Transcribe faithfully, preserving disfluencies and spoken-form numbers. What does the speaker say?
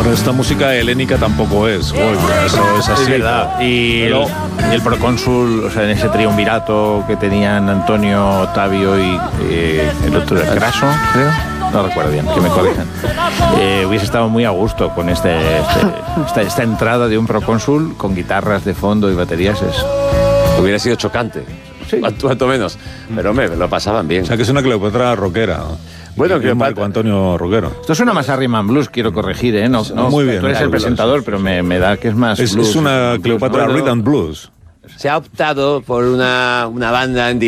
Esta música helénica tampoco es, Goy, eso es así. Es verdad. Y el, y el procónsul, o sea, en ese triunvirato que tenían Antonio, Octavio y eh, el otro, el Craso, creo. No recuerdo bien, que me corrijan. Eh, hubiese estado muy a gusto con este, este, esta, esta entrada de un procónsul con guitarras de fondo y baterías. Es... Hubiera sido chocante, sí. cuanto, cuanto menos. Pero me lo pasaban bien. O sea, que es una Cleopatra rockera. Bueno, que Marco Antonio Rockero. Esto suena más a Rhythm and Blues, quiero corregir, ¿eh? No, no, muy bien. Tú eres el presentador, pero me, me da que es más es, blues. Es una Cleopatra bueno, Rhythm and Blues. Se ha optado por una, una banda en